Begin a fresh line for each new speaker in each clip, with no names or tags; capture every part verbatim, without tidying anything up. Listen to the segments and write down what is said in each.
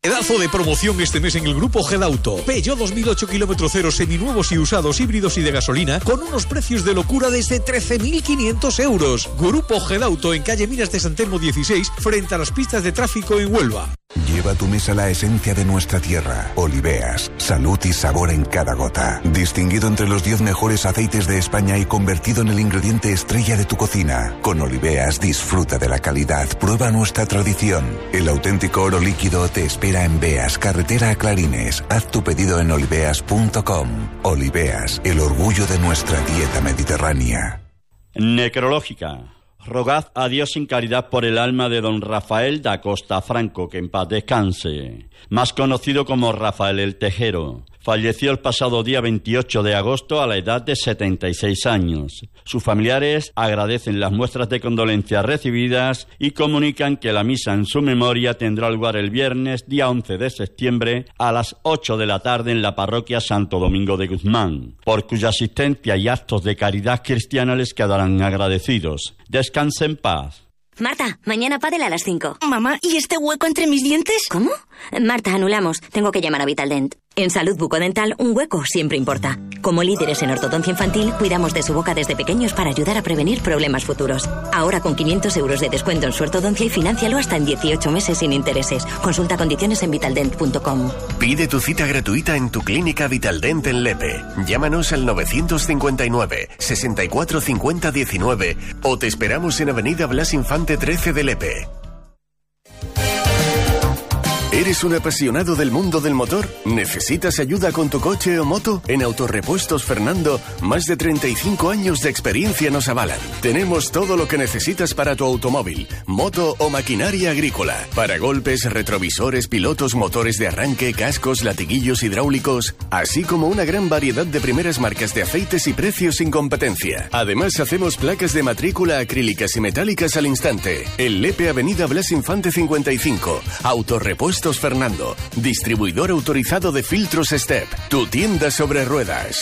Pedazo de promoción este mes en el Grupo Gedauto. Peugeot dos mil ocho kilómetro cero seminuevos y usados, híbridos y de gasolina con unos precios de locura desde trece mil quinientos euros. Grupo Gedauto en calle Minas de San Telmo dieciséis, frente a las pistas de tráfico en Huelva.
Lleva a tu mesa la esencia de nuestra tierra. Oliveas, salud y sabor en cada gota. Distinguido entre los diez mejores aceites de España y convertido en el ingrediente estrella de tu cocina. Con Oliveas disfruta de la calidad, prueba nuestra tradición. El auténtico oro líquido te espera en Beas, carretera a Clarines. Haz tu pedido en oliveas punto com. Oliveas, el orgullo de nuestra dieta mediterránea.
Necrológica. Rogad a Dios sin caridad por el alma de don Rafael da Costa Franco, que en paz descanse, más conocido como Rafael el Tejero. Falleció el pasado día veintiocho de agosto a la edad de setenta y seis años. Sus familiares agradecen las muestras de condolencia recibidas y comunican que la misa en su memoria tendrá lugar el viernes, día once de septiembre, a las ocho de la tarde en la parroquia Santo Domingo de Guzmán, por cuya asistencia y actos de caridad cristiana les quedarán agradecidos. Descanse en paz.
Marta, mañana pádel a las cinco.
Mamá, ¿y este hueco entre mis dientes?
¿Cómo? Marta, anulamos. Tengo que llamar a Vitaldent. En salud bucodental, un hueco siempre importa. Como líderes en ortodoncia infantil, cuidamos de su boca desde pequeños para ayudar a prevenir problemas futuros. Ahora con quinientos euros de descuento en su ortodoncia y financialo hasta en dieciocho meses sin intereses. Consulta condiciones en vitaldent punto com.
Pide tu cita gratuita en tu clínica Vitaldent en Lepe. Llámanos al novecientos cincuenta y nueve, sesenta y cuatro cincuenta diecinueve o te esperamos en Avenida Blas Infante trece de Lepe. ¿Eres un apasionado del mundo del motor? ¿Necesitas ayuda con tu coche o moto? En Autorepuestos Fernando, más de treinta y cinco años de experiencia nos avalan. Tenemos todo lo que necesitas para tu automóvil, moto o maquinaria agrícola. Para golpes, retrovisores, pilotos, motores de arranque, cascos, latiguillos hidráulicos, así como una gran variedad de primeras marcas de aceites y precios sin competencia. Además, hacemos placas de matrícula acrílicas y metálicas al instante. En Lepe, Avenida Blas Infante cincuenta y cinco. Autorepuestos Fernando, distribuidor autorizado de filtros Step, tu tienda sobre ruedas.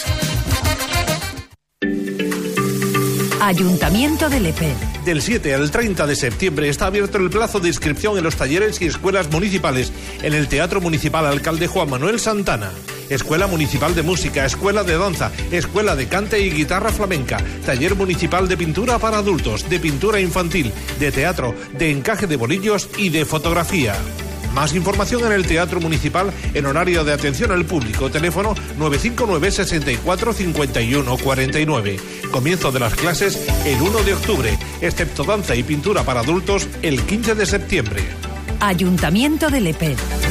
Ayuntamiento de Lepe.
Del siete al treinta de septiembre está abierto el plazo de inscripción en los talleres y escuelas municipales en el Teatro Municipal Alcalde Juan Manuel Santana. Escuela Municipal de Música, Escuela de Danza, Escuela de Cante y Guitarra Flamenca, Taller Municipal de Pintura para Adultos, de Pintura Infantil, de Teatro, de Encaje de Bolillos y de Fotografía. Más información en el Teatro Municipal en horario de atención al público. Teléfono nueve cinco nueve, seis cuatro, cinco uno cuatro nueve. Comienzo de las clases el uno de octubre, excepto danza y pintura para adultos el quince de septiembre.
Ayuntamiento de Lepe.